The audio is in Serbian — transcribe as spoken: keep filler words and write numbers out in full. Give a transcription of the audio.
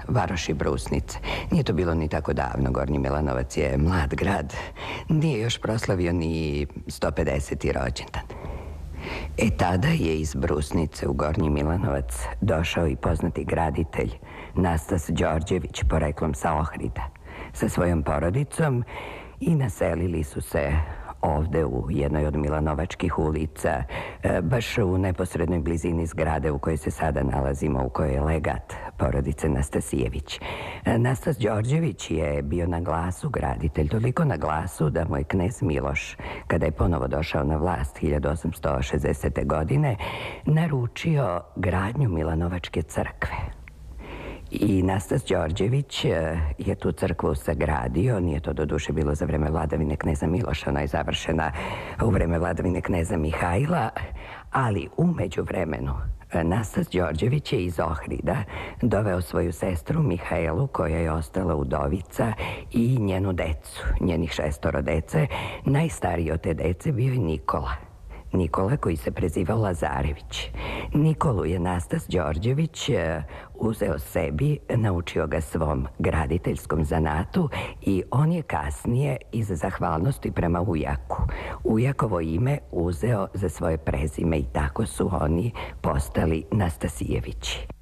varoši Brusnice. Nije to bilo ni tako davno, Gornji Milanovac je mlad grad. Nije još proslavio ni sto pedeseti rođendan. E tada je iz Brusnice u Gornji Milanovac došao i poznati graditelj Nastas Đorđević, poreklom sa Ohrida, sa svojom porodicom i naselili su se ovde u jednoj od Milanovačkih ulica, baš u neposrednoj blizini zgrade u kojoj se sada nalazimo, u kojoj je legat porodice Nastasijević. Nastas Đorđević je bio na glasu graditelj, toliko na glasu da mu je knez Miloš, kada je ponovo došao na vlast hiljadu osamsto šezdesete. godine, naručio gradnju Milanovačke crkve. I Nastas Đorđević je tu crkvu sagradio, nije to do duše bilo za vreme vladavine kneza Miloša, ona je završena u vreme vladavine kneza Mihajla, ali umeđu vremenu Nastas Đorđević je iz Ohrida doveo svoju sestru Mihajlu, koja je ostala udovica, i njenu decu, njenih šestoro dece. Najstariji od te dece bio je Nikola. Nikola, koji se prezivao Lazarević. Nikolu je Nastas Đorđević uzeo sebi, naučio ga svom graditeljskom zanatu i on je kasnije iz zahvalnosti prema ujaku ujakovo ime uzeo za svoje prezime i tako su oni postali Nastasijevići.